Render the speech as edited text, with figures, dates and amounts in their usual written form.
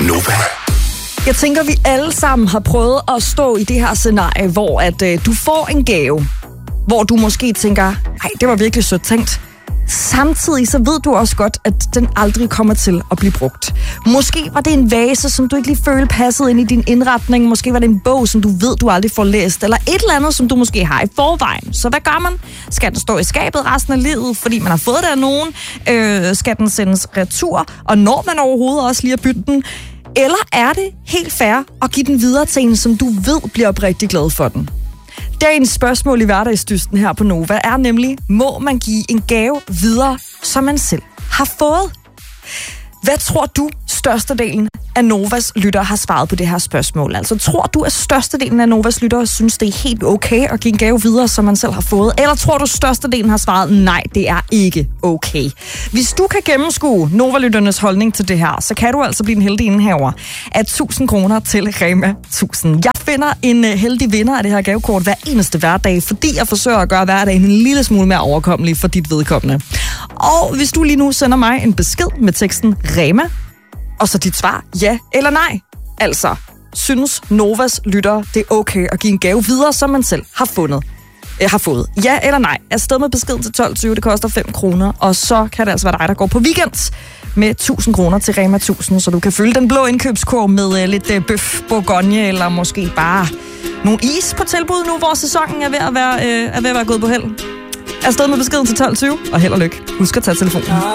Nova. Jeg tænker, vi alle sammen har prøvet at stå i det her scenarie, hvor at du får en gave, hvor du måske tænker, ej, det var virkelig sødt tænkt. Samtidig så ved du også godt, at den aldrig kommer til at blive brugt. Måske var det en vase, som du ikke lige følte passede ind i din indretning. Måske var det en bog, som du ved, du aldrig får læst. Eller et eller andet, som du måske har i forvejen. Så hvad gør man? Skal den stå i skabet resten af livet, fordi man har fået det af nogen? Skal den sendes retur? Og når man overhovedet også lige at bytte den? Eller er det helt fair at give den videre til en, som du ved bliver oprigtig glad for den? Dagens spørgsmål i hverdagsdysten her på Nova er nemlig, må man give en gave videre, som man selv har fået? Hvad tror du, størstedelen af Novas lyttere har svaret på det her spørgsmål? Altså, tror du, at størstedelen af Novas lyttere synes, det er helt okay at give en gave videre, som man selv har fået? Eller tror du, størstedelen har svaret, nej, det er ikke okay? Hvis du kan gennemskue Nova-lytternes holdning til det her, så kan du altså blive en heldig indehaver af 1000 kroner til Rema 1000. Jeg finder en heldig vinder af det her gavekort hver eneste hverdag, fordi jeg forsøger at gøre hverdagen en lille smule mere overkommelig for dit vedkommende. Og hvis du lige nu sender mig en besked med teksten Rema, og så dit svar, ja eller nej. Altså, synes Novas lyttere, det er okay at give en gave videre, som man selv har fået? Ja eller nej? Afsted med beskeden til 12.20, det koster 5 kroner. Og så kan det altså være dig, der går på weekend med 1000 kroner til Rema 1000, så du kan fylde den blå indkøbskurv med lidt bøf bourgogne, eller måske bare nogle is på tilbud nu, hvor sæsonen er ved at være gået på held. Afsted med beskeden til 12.20, og held og lykke. Husk at tage telefonen.